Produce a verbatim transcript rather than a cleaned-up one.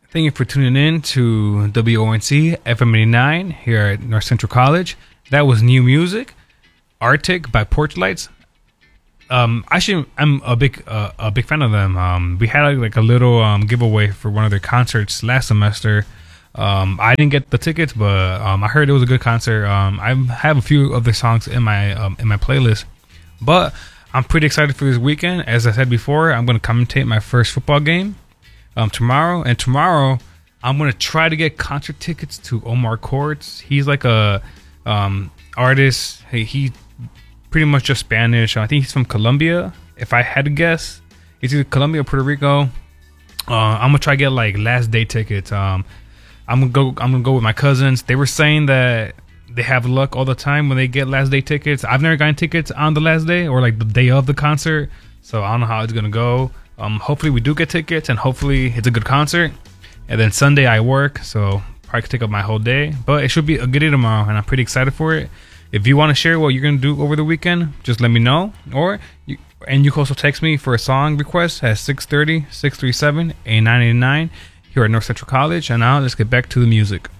Thank you for tuning in to W O N C F M eighty-nine here at North Central College. That was new music, Arctic by Porchlights. Um, actually, I'm a big uh, a big fan of them. Um, we had like a little um, giveaway for one of their concerts last semester. Um, I didn't get the tickets, but um, I heard it was a good concert. Um, I have a few of their songs in my um, in my playlist, but I'm pretty excited for this weekend. As I said before, I'm going to commentate my first football game um, tomorrow, and tomorrow I'm going to try to get concert tickets to Omar Courtz. He's like a um, artist. He, he pretty much just Spanish. I think he's from Colombia. If I had to guess, he's either Colombia or Puerto Rico. Uh, I'm gonna try to get like last day tickets. Um, I'm gonna go. I'm gonna go with my cousins. They were saying that they have luck all the time when they get last day tickets. I've never gotten tickets on the last day or like the day of the concert, so I don't know how it's gonna go. Um, hopefully we do get tickets, and hopefully it's a good concert. And then Sunday I work, so probably could take up my whole day. But it should be a good day tomorrow, and I'm pretty excited for it. If you want to share what you're going to do over the weekend, just let me know. Or you, and you can also text me for a song request at six three zero, six three seven, eight nine eight nine here at North Central College. And now let's get back to the music.